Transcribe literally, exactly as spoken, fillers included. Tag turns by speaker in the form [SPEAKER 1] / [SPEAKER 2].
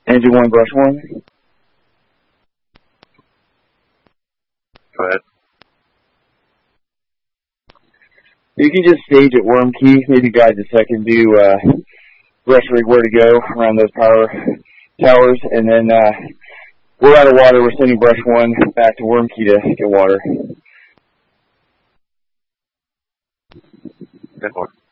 [SPEAKER 1] Engine one, brush one.
[SPEAKER 2] Go ahead.
[SPEAKER 1] You can just stage at Worm Key, maybe guide a second, do uh, brush rig where to go around those power towers, and then uh, we're out of water. We're sending brush one back to Worm Key to get water.
[SPEAKER 2] Good one.